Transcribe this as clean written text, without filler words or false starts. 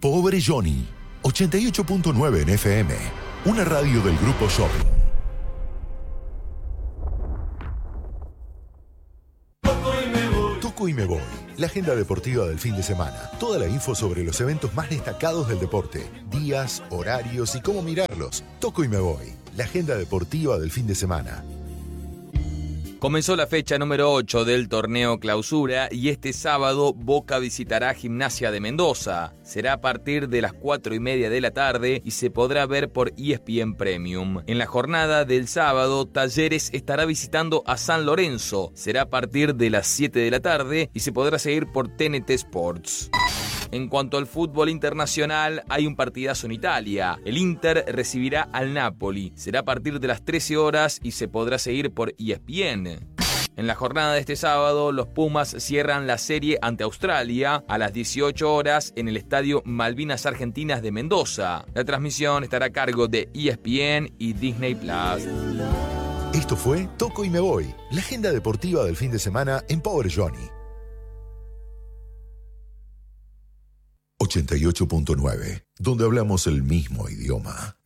Pobre Johnny, 88.9 en FM, una radio del Grupo Shopping. Toco y me voy, la agenda deportiva del fin de semana. Toda la info sobre los eventos más destacados del deporte, días, horarios y cómo mirarlos. Toco y me voy, la agenda deportiva del fin de semana. Comenzó la fecha número 8 del torneo Clausura y este sábado Boca visitará Gimnasia de Mendoza. Será a partir de las 4:30 de la tarde y se podrá ver por ESPN Premium. En la jornada del sábado, Talleres estará visitando a San Lorenzo. Será a partir de las 7 de la tarde y se podrá seguir por TNT Sports. En cuanto al fútbol internacional, hay un partidazo en Italia. El Inter recibirá al Napoli. Será a partir de las 13 horas y se podrá seguir por ESPN. En la jornada de este sábado, los Pumas cierran la serie ante Australia a las 18 horas en el estadio Malvinas Argentinas de Mendoza. La transmisión estará a cargo de ESPN y Disney+. Esto fue Toco y me voy, la agenda deportiva del fin de semana en Pobre Johnny. 88.9, donde hablamos el mismo idioma.